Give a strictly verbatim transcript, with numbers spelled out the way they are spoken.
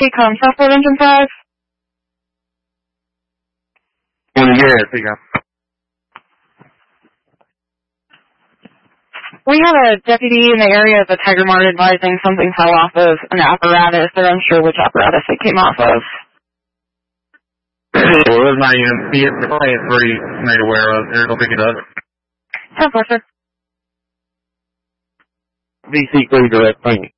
T-Com, Southport Engine five. Yeah, T-Com. We have a deputy in the area of the Tiger Mart advising something fell off of an apparatus. They're unsure which apparatus it came off of. Well, there's not even the plant three made aware of. They're going to pick it up. ten four, sir. V C three direct, thank you.